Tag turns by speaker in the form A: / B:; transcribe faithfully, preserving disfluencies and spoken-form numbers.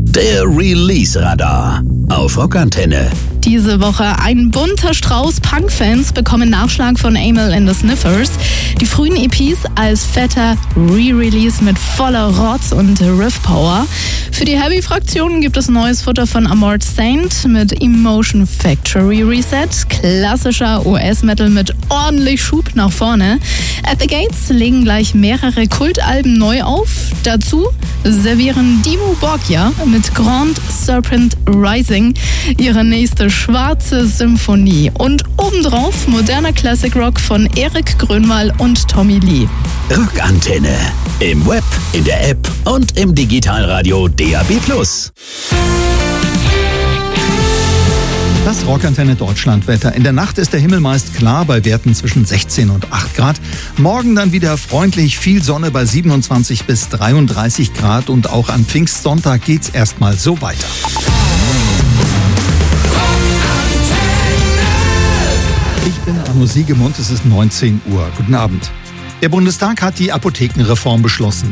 A: Der Release-Radar auf Rockantenne.
B: Diese Woche ein bunter Strauß Punk-Fans bekommen Nachschlag von Amyl and the Sniffers. Die frühen E Ps als fetter Re-Release mit voller Rotz und Riff-Power. Für die Heavy-Fraktionen gibt es neues Futter von Amort Saint mit Emotion Factory Reset. Klassischer U S-Metal mit ordentlich Schub nach vorne. At the Gates legen gleich mehrere Kultalben neu auf. Dazu servieren Dimmu Borgir mit Grand Serpent Rising ihre nächste schwarze Symphonie. Und obendrauf moderner Classic Rock von Erik Grönwall und Tommy Lee.
A: Rockantenne. Im Web, in der App und im Digitalradio D A B plus.
C: Das Rockantenne Deutschlandwetter. In der Nacht ist der Himmel meist klar bei Werten zwischen sechzehn und acht Grad. Morgen dann wieder freundlich, viel Sonne bei siebenundzwanzig bis dreiunddreißig Grad. Und auch am Pfingstsonntag geht's erstmal so weiter. Ich bin Arno Siegemund, es ist neunzehn Uhr. Guten Abend. Der Bundestag hat die Apothekenreform beschlossen.